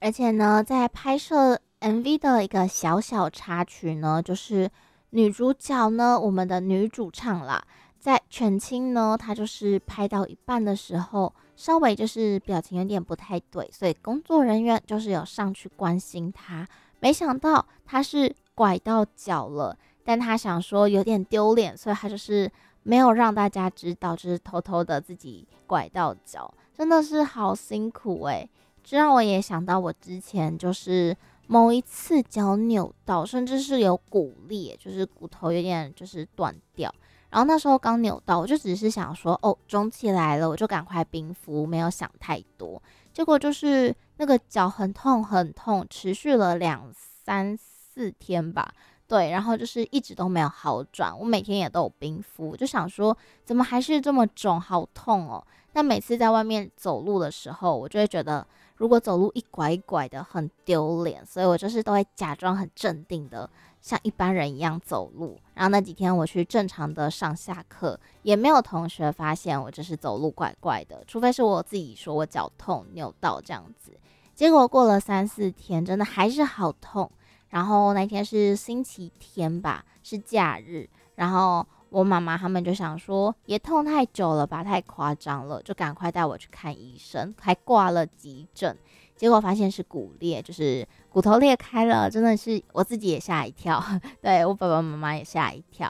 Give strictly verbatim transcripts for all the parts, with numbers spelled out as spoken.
而且呢，在拍摄 M V 的一个小小插曲呢，就是女主角呢，我们的女主唱啦，在全清呢，她就是拍到一半的时候，稍微就是表情有点不太对，所以工作人员就是有上去关心她，没想到她是拐到脚了，但她想说有点丢脸，所以她就是没有让大家知道，就是偷偷的自己拐到脚，真的是好辛苦诶、这让我也想到我之前就是某一次脚扭到，甚至是有骨裂，就是骨头有点就是断掉。然后那时候刚扭到，我就只是想说，哦，肿起来了，我就赶快冰敷，没有想太多。结果就是那个脚很痛很痛，持续了两三四天吧。对，然后就是一直都没有好转，我每天也都有冰敷，我就想说怎么还是这么肿，好痛哦。但每次在外面走路的时候，我就会觉得如果走路一拐一拐的很丢脸，所以我就是都会假装很镇定的，像一般人一样走路。然后那几天我去正常的上下课，也没有同学发现我就是走路怪怪的，除非是我自己说我脚痛扭到这样子。结果过了三四天，真的还是好痛。然后那天是星期天吧，是假日，然后我妈妈他们就想说，也痛太久了吧，太夸张了，就赶快带我去看医生，还挂了急诊。结果发现是骨裂，就是骨头裂开了，真的是我自己也吓一跳，对我爸爸妈妈也吓一跳，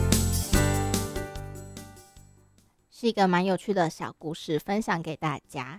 是一个蛮有趣的小故事，分享给大家。